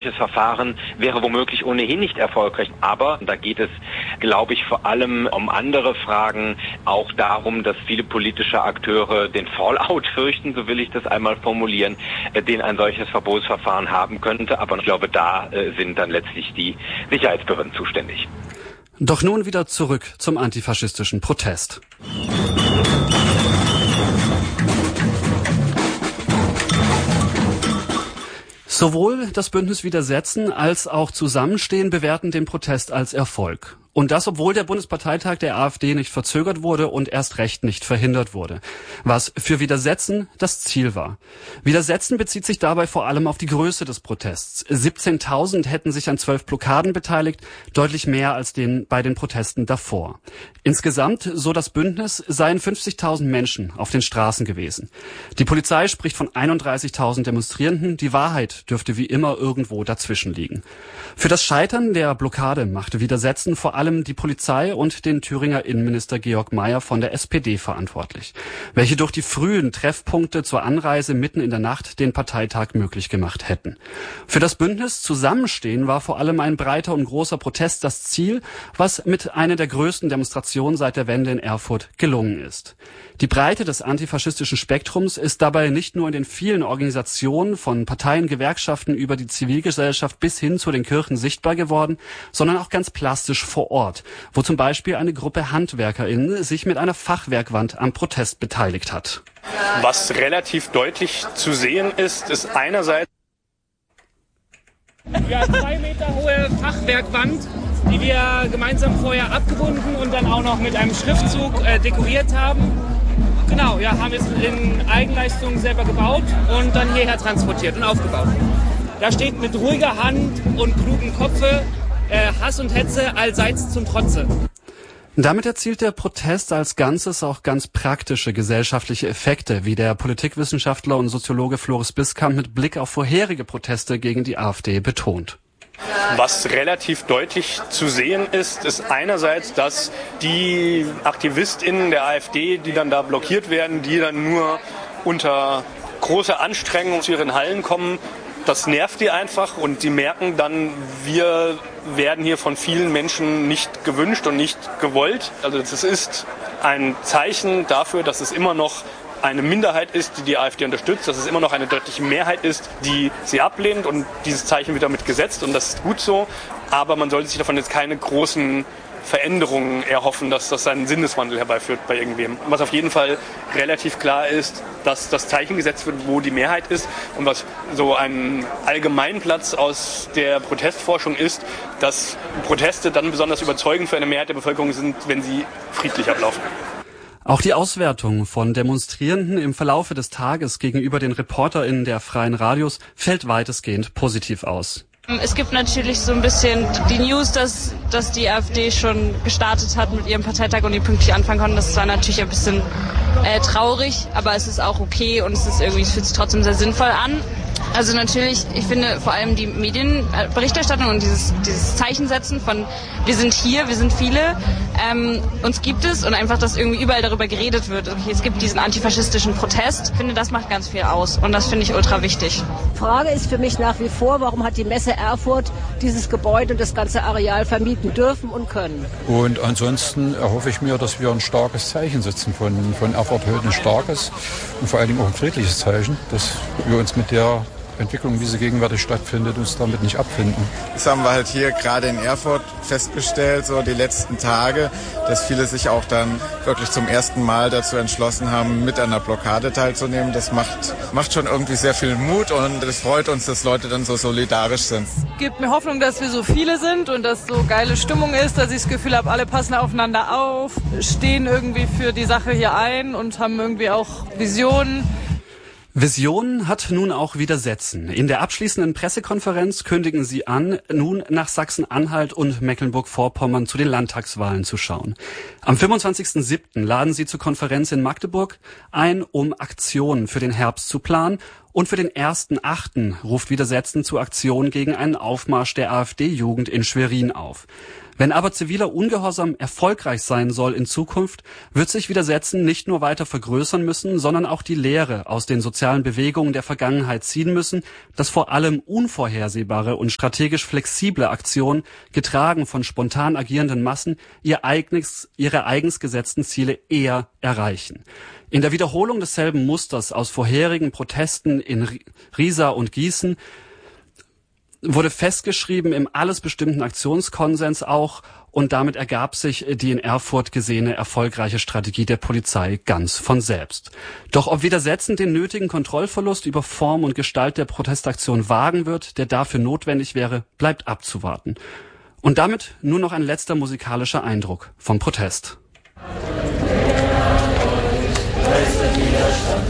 Das Verfahren wäre womöglich ohnehin nicht erfolgreich, aber da geht es, glaube ich, vor allem um andere Fragen, auch darum, dass viele politische Akteure den Fallout fürchten, so will ich das einmal formulieren, den ein solches Verbotsverfahren haben könnte, aber ich glaube, da sind dann letztlich die Sicherheitsbehörden zuständig. Doch nun wieder zurück zum antifaschistischen Protest. Sowohl das Bündnis Widersetzen als auch Zusammenstehen bewerten den Protest als Erfolg. Und das, obwohl der Bundesparteitag der AfD nicht verzögert wurde und erst recht nicht verhindert wurde. Was für Widersetzen das Ziel war. Widersetzen bezieht sich dabei vor allem auf die Größe des Protests. 17.000 hätten sich an 12 Blockaden beteiligt, deutlich mehr als bei den Protesten davor. Insgesamt, so das Bündnis, seien 50.000 Menschen auf den Straßen gewesen. Die Polizei spricht von 31.000 Demonstrierenden. Die Wahrheit dürfte wie immer irgendwo dazwischen liegen. Für das Scheitern der Blockade machte Widersetzen vor allem die Polizei und den Thüringer Innenminister Georg Mayer von der SPD verantwortlich, welche durch die frühen Treffpunkte zur Anreise mitten in der Nacht den Parteitag möglich gemacht hätten. Für das Bündnis Zusammenstehen war vor allem ein breiter und großer Protest das Ziel, was mit einer der größten Demonstrationen seit der Wende in Erfurt gelungen ist. Die Breite des antifaschistischen Spektrums ist dabei nicht nur in den vielen Organisationen von Parteien, Gewerkschaften über die Zivilgesellschaft bis hin zu den Kirchen sichtbar geworden, sondern auch ganz plastisch vor Ort, wo zum Beispiel eine Gruppe HandwerkerInnen sich mit einer Fachwerkwand am Protest beteiligt hat. Was relativ deutlich zu sehen ist, ist einerseits ja, 2 Meter hohe Fachwerkwand, die wir gemeinsam vorher abgebunden und dann auch noch mit einem Schriftzug dekoriert haben. Genau, ja, haben es in Eigenleistung selber gebaut und dann hierher transportiert und aufgebaut. Da steht mit ruhiger Hand und klugem Kopfe Hass und Hetze allseits zum Trotze. Damit erzielt der Protest als Ganzes auch ganz praktische gesellschaftliche Effekte, wie der Politikwissenschaftler und Soziologe Floris Biskamp mit Blick auf vorherige Proteste gegen die AfD betont. Was relativ deutlich zu sehen ist, ist einerseits, dass die AktivistInnen der AfD, die dann da blockiert werden, die dann nur unter großer Anstrengung zu ihren Hallen kommen, das nervt die einfach und die merken dann, wir werden hier von vielen Menschen nicht gewünscht und nicht gewollt. Also das ist ein Zeichen dafür, dass es immer noch eine Minderheit ist, die die AfD unterstützt, dass es immer noch eine deutliche Mehrheit ist, die sie ablehnt und dieses Zeichen wird damit gesetzt und das ist gut so. Aber man sollte sich davon jetzt keine großen Veränderungen erhoffen, dass das einen Sinneswandel herbeiführt bei irgendwem. Was auf jeden Fall relativ klar ist, dass das Zeichen gesetzt wird, wo die Mehrheit ist und was so ein Allgemeinplatz aus der Protestforschung ist, dass Proteste dann besonders überzeugend für eine Mehrheit der Bevölkerung sind, wenn sie friedlich ablaufen. Auch die Auswertung von Demonstrierenden im Verlaufe des Tages gegenüber den ReporterInnen der Freien Radios fällt weitestgehend positiv aus. Es gibt natürlich so ein bisschen die News, dass die AfD schon gestartet hat mit ihrem Parteitag und die pünktlich anfangen konnten. Das war natürlich ein bisschen traurig, aber es ist auch okay und es fühlt sich trotzdem sehr sinnvoll an. Also natürlich, ich finde vor allem die Medienberichterstattung und dieses Zeichensetzen von wir sind hier, wir sind viele, uns gibt es und einfach, dass irgendwie überall darüber geredet wird. Okay, es gibt diesen antifaschistischen Protest. Ich finde, das macht ganz viel aus und das finde ich ultra wichtig. Frage ist für mich nach wie vor, warum hat die Messe Erfurt dieses Gebäude und das ganze Areal vermieten dürfen und können? Und ansonsten erhoffe ich mir, dass wir ein starkes Zeichen setzen von Erfurt heute, ein starkes und vor allem auch ein friedliches Zeichen, dass wir uns mit der Entwicklung, wie sie gegenwärtig stattfindet, uns damit nicht abfinden. Das haben wir halt hier gerade in Erfurt festgestellt, so die letzten Tage, dass viele sich auch dann wirklich zum ersten Mal dazu entschlossen haben, mit an der Blockade teilzunehmen. Das macht schon irgendwie sehr viel Mut und es freut uns, dass Leute dann so solidarisch sind. Es gibt mir Hoffnung, dass wir so viele sind und dass so geile Stimmung ist, dass ich das Gefühl habe, alle passen aufeinander auf, stehen irgendwie für die Sache hier ein und haben irgendwie auch Visionen. Visionen hat nun auch Widersetzen. In der abschließenden Pressekonferenz kündigen sie an, nun nach Sachsen-Anhalt und Mecklenburg-Vorpommern zu den Landtagswahlen zu schauen. Am 25.07. laden sie zur Konferenz in Magdeburg ein, um Aktionen für den Herbst zu planen Und für den 1.8. ruft Widersetzen zu Aktionen gegen einen Aufmarsch der AfD-Jugend in Schwerin auf. Wenn aber ziviler Ungehorsam erfolgreich sein soll in Zukunft, wird sich Widersetzen nicht nur weiter vergrößern müssen, sondern auch die Lehre aus den sozialen Bewegungen der Vergangenheit ziehen müssen, dass vor allem unvorhersehbare und strategisch flexible Aktionen, getragen von spontan agierenden Massen, ihre eigens gesetzten Ziele eher erreichen. In der Wiederholung desselben Musters aus vorherigen Protesten in Riesa und Gießen wurde festgeschrieben im alles bestimmten Aktionskonsens auch, und damit ergab sich die in Erfurt gesehene erfolgreiche Strategie der Polizei ganz von selbst. Doch ob Widersetzen den nötigen Kontrollverlust über Form und Gestalt der Protestaktion wagen wird, der dafür notwendig wäre, bleibt abzuwarten. Und damit nur noch ein letzter musikalischer Eindruck vom Protest.